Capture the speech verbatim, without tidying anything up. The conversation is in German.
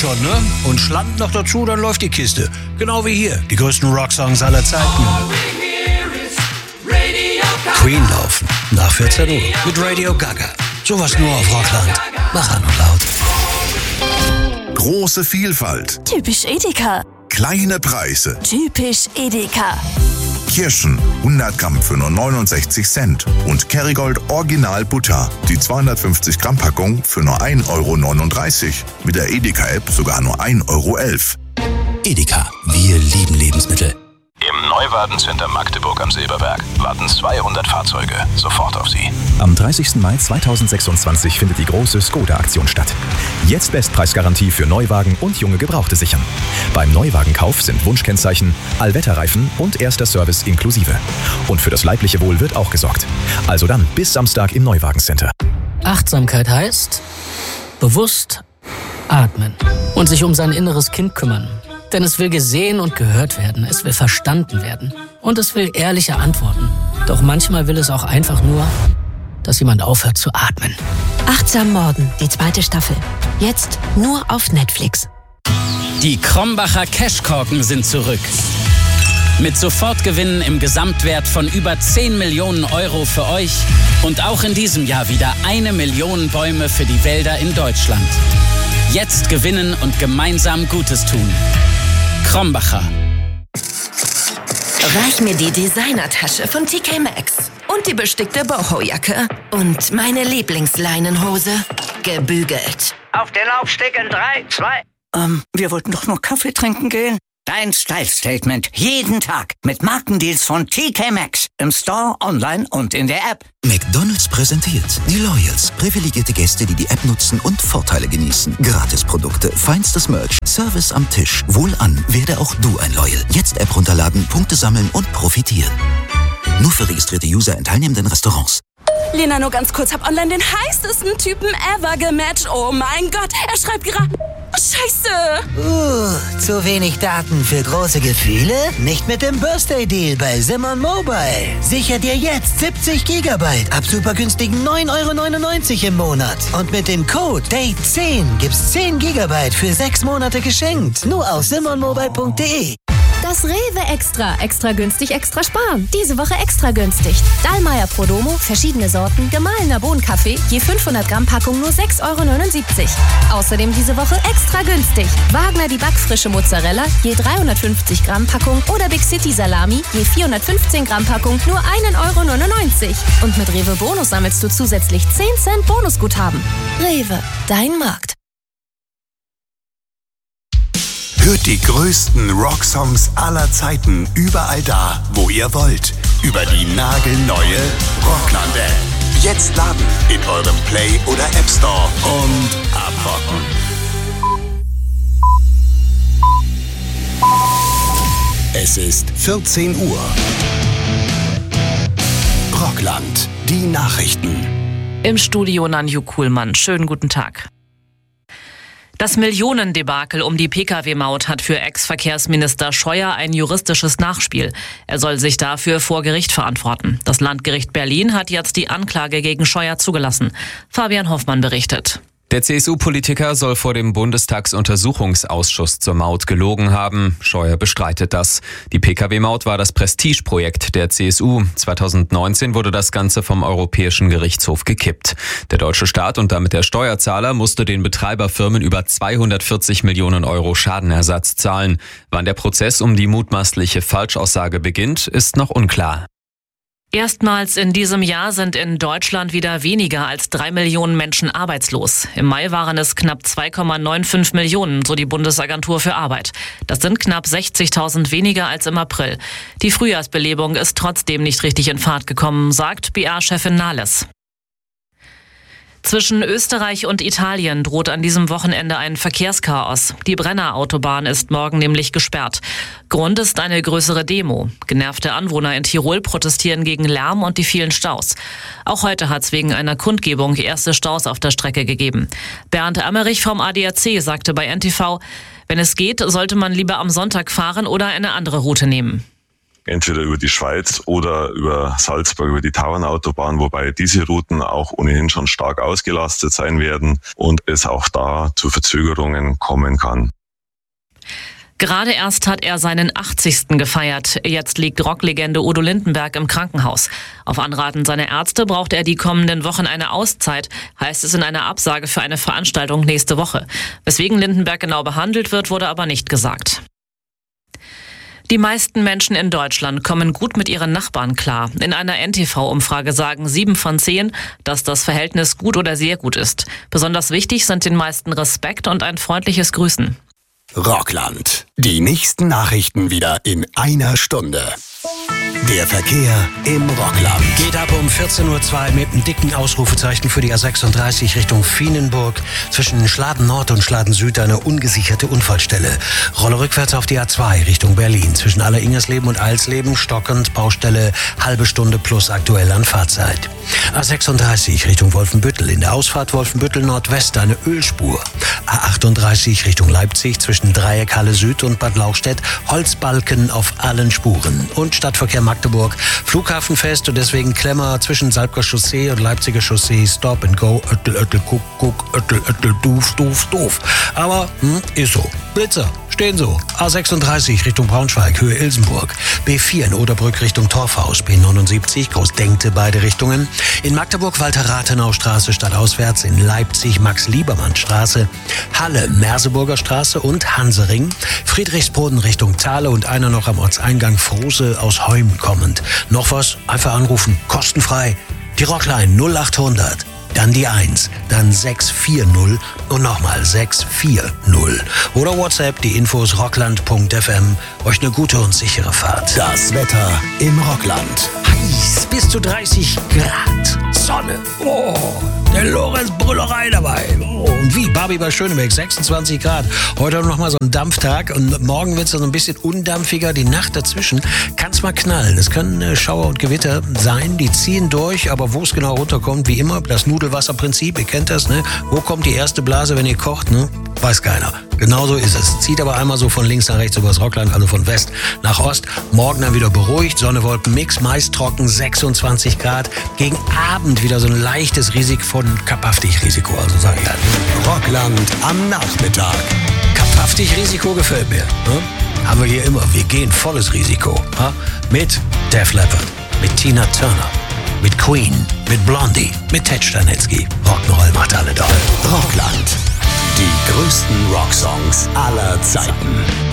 schon, ne? Und schlank noch dazu, dann läuft die Kiste. Genau wie hier, die größten Rocksongs aller Zeiten. Queen laufen, nach vierzehn Uhr, mit Radio Gaga. Sowas nur auf Rockland. Mach an und laut. Große Vielfalt. Typisch Edeka. Kleine Preise. Typisch Edeka. Kirschen, hundert Gramm für nur neunundsechzig Cent. Und Kerrygold Original Butter, die zweihundertfünfzig Gramm Packung für nur ein Euro neununddreißig. Mit der Edeka-App sogar nur ein Euro elf. Edeka, wir lieben Lebensmittel. Im Neuwagen-Center Magdeburg am Silberberg warten zweihundert Fahrzeuge sofort auf Sie. Am dreißigsten Mai zweitausendsechsundzwanzig findet die große Skoda-Aktion statt. Jetzt Bestpreisgarantie für Neuwagen und junge Gebrauchte sichern. Beim Neuwagenkauf sind Wunschkennzeichen, Allwetterreifen und erster Service inklusive. Und für das leibliche Wohl wird auch gesorgt. Also dann bis Samstag im Neuwagen-Center. Achtsamkeit heißt bewusst atmen und sich um sein inneres Kind kümmern. Denn es will gesehen und gehört werden, es will verstanden werden und es will ehrliche Antworten. Doch manchmal will es auch einfach nur, dass jemand aufhört zu atmen. Achtsam Morden, die zweite Staffel. Jetzt nur auf Netflix. Die Krombacher Cashkorken sind zurück. Mit Sofortgewinnen im Gesamtwert von über zehn Millionen Euro für euch und auch in diesem Jahr wieder eine Million Bäume für die Wälder in Deutschland. Jetzt gewinnen und gemeinsam Gutes tun. Krombacher. Reich mir die Designertasche von T K Maxx und die bestickte Boho-Jacke und meine Lieblingsleinenhose gebügelt. Auf den Laufsteg in drei, zwei... Ähm, wir wollten doch nur Kaffee trinken gehen. Dein Style-Statement jeden Tag mit Markendeals von T K Maxx. Im Store, online und in der App. McDonald's präsentiert die Loyals. Privilegierte Gäste, die die App nutzen und Vorteile genießen. Gratisprodukte, feinstes Merch, Service am Tisch. Wohlan, werde auch du ein Loyal. Jetzt App runterladen, Punkte sammeln und profitieren. Nur für registrierte User in teilnehmenden Restaurants. Lena, nur ganz kurz, hab online den heißesten Typen ever gematcht. Oh mein Gott, er schreibt gerade... Scheiße! Uh, zu wenig Daten für große Gefühle? Nicht mit dem Birthday-Deal bei Simon Mobile. Sicher dir jetzt siebzig Gigabyte ab super günstigen neun Euro neunundneunzig im Monat. Und mit dem Code Date zehn gibt's zehn Gigabyte für sechs Monate geschenkt. Nur auf simon mobile punkt de. Das Rewe Extra. Extra günstig, extra sparen. Diese Woche extra günstig. Dallmayr Prodomo, verschiedene Sorten, gemahlener Bohnenkaffee, je fünfhundert Gramm Packung nur sechs Euro neunundsiebzig. Außerdem diese Woche extra günstig. Wagner die backfrische Mozzarella, je dreihundertfünfzig Gramm Packung oder Big City Salami, je vierhundertfünfzehn Gramm Packung nur ein Euro neunundneunzig. Und mit Rewe Bonus sammelst du zusätzlich zehn Cent Bonusguthaben. Rewe, dein Markt. Hört die größten Rocksongs aller Zeiten überall da, wo ihr wollt. Über die nagelneue Rockland-App. Jetzt laden in eurem Play- oder App Store und abrocken. Es ist vierzehn Uhr. Rockland, die Nachrichten. Im Studio Nanju Kuhlmann. Schönen guten Tag. Das Millionendebakel um die Pkw-Maut hat für Ex-Verkehrsminister Scheuer ein juristisches Nachspiel. Er soll sich dafür vor Gericht verantworten. Das Landgericht Berlin hat jetzt die Anklage gegen Scheuer zugelassen. Fabian Hoffmann berichtet. Der C S U-Politiker soll vor dem Bundestagsuntersuchungsausschuss zur Maut gelogen haben. Scheuer bestreitet das. Die Pkw-Maut war das Prestigeprojekt der C S U. zweitausendneunzehn wurde das Ganze vom Europäischen Gerichtshof gekippt. Der deutsche Staat und damit der Steuerzahler musste den Betreiberfirmen über zweihundertvierzig Millionen Euro Schadenersatz zahlen. Wann der Prozess um die mutmaßliche Falschaussage beginnt, ist noch unklar. Erstmals in diesem Jahr sind in Deutschland wieder weniger als drei Millionen Menschen arbeitslos. Im Mai waren es knapp zwei Komma fünfundneunzig Millionen, so die Bundesagentur für Arbeit. Das sind knapp sechzigtausend weniger als im April. Die Frühjahrsbelebung ist trotzdem nicht richtig in Fahrt gekommen, sagt B A-Chefin Nahles. Zwischen Österreich und Italien droht an diesem Wochenende ein Verkehrschaos. Die Brenner-Autobahn ist morgen nämlich gesperrt. Grund ist eine größere Demo. Genervte Anwohner in Tirol protestieren gegen Lärm und die vielen Staus. Auch heute hat es wegen einer Kundgebung erste Staus auf der Strecke gegeben. Bernd Emmerich vom A D A C sagte bei N T V, wenn es geht, sollte man lieber am Sonntag fahren oder eine andere Route nehmen. entweder über die Schweiz oder über Salzburg, über die Tauernautobahn, wobei diese Routen auch ohnehin schon stark ausgelastet sein werden und es auch da zu Verzögerungen kommen kann. Gerade erst hat er seinen achtzigsten gefeiert. Jetzt liegt Rocklegende Udo Lindenberg im Krankenhaus. Auf Anraten seiner Ärzte braucht er die kommenden Wochen eine Auszeit, heißt es in einer Absage für eine Veranstaltung nächste Woche. Weswegen Lindenberg genau behandelt wird, wurde aber nicht gesagt. Die meisten Menschen in Deutschland kommen gut mit ihren Nachbarn klar. In einer N T V-Umfrage sagen sieben von zehn, dass das Verhältnis gut oder sehr gut ist. Besonders wichtig sind den meisten Respekt und ein freundliches Grüßen. Rockland. Die nächsten Nachrichten wieder in einer Stunde. Der Verkehr im Rockland. Geht ab um vierzehn Uhr zwei mit einem dicken Ausrufezeichen für die A sechsunddreißig Richtung Vienenburg. Zwischen Schladen Nord und Schladen Süd eine ungesicherte Unfallstelle. Rolle rückwärts auf die A zwei Richtung Berlin. Zwischen Alleringersleben und Eilsleben stockend, Baustelle halbe Stunde plus aktuell an Fahrzeit. A sechsunddreißig Richtung Wolfenbüttel. In der Ausfahrt Wolfenbüttel Nordwest eine Ölspur. A achtunddreißig Richtung Leipzig zwischen Dreieck Halle Süd und Bad Lauchstädt. Holzbalken auf allen Spuren. Und Stadtverkehr Magdeburg. Flughafenfest und deswegen Klemmer zwischen Salbker Chaussee und Leipziger Chaussee. Stop and go. Öttel, öttel, guck, guck, öttel, öttel, doof, doof, doof. Aber, hm, ist so. Blitzer. Stehen so. A sechsunddreißig Richtung Braunschweig, Höhe Ilsenburg. B vier in Oderbrück Richtung Torfhaus. B neunundsiebzig, Großdenkte, beide Richtungen. In Magdeburg Walter-Rathenau-Straße stadtauswärts. In Leipzig Max-Liebermann-Straße. Halle Merseburger Straße und Hansering. Friedrichsboden Richtung Thale und einer noch am Ortseingang Frose aus Heum kommend. Noch was? Einfach anrufen. Kostenfrei. Die Rockline null achthundert. Dann die eins, dann sechs vier null und nochmal sechs vier null. Oder WhatsApp, die Infos rockland punkt f m. Euch eine gute und sichere Fahrt. Das Wetter im Rockland. Heiß, bis zu dreißig Grad. Sonne. Oh, der Lorenz Brüllerei dabei. Oh, und wie? Barbie bei Schöneberg, sechsundzwanzig Grad. Heute noch mal so ein Dampftag und morgen wird es dann so ein bisschen undampfiger. Die Nacht dazwischen kann es mal knallen. Es können äh, Schauer und Gewitter sein, die ziehen durch, aber wo es genau runterkommt, wie immer, das Nudelwasserprinzip, ihr kennt das, ne? Wo kommt die erste Blase, wenn ihr kocht, ne? Weiß keiner. Genauso ist es. Zieht aber einmal so von links nach rechts über das Rockland, also von West nach Ost. Morgen dann wieder beruhigt, Sonne-Wolken-Mix, meist trocken, sechsundzwanzig Grad. Gegen Abend wieder so ein leichtes Risiko von Kapaftig-Risiko, also sag ich halt. Rockland am Nachmittag. Kapaftig-Risiko gefällt mir. Ne? Haben wir hier immer. Wir gehen volles Risiko. Ha? Mit Def Leppard, mit Tina Turner, mit Queen, mit Blondie, mit Ted Stanitzky. Rock'n'Roll macht alle doll. Rockland. Die größten Rocksongs aller Zeiten.